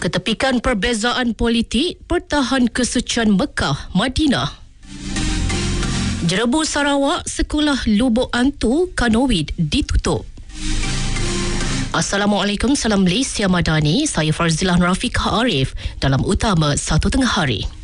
Ketepikan perbezaan politik, pertahan kesucian Mekah, Madinah. Jerebu Sarawak, Sekolah Lubuk Antu, Kanowid ditutup. Assalamualaikum, salam Malaysia Madani. Saya Farzilah Rafiqah Arif dalam Utama 1 Tengah Hari.